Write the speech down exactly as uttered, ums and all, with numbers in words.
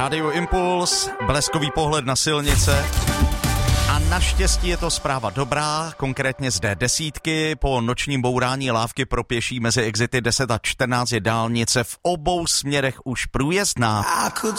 Rádio Impuls, bleskový pohled na silnice. A naštěstí je to zpráva dobrá, konkrétně z D desítky. Po nočním bourání lávky pro pěší mezi exity deset a čtrnáct je dálnice v obou směrech už průjezdná.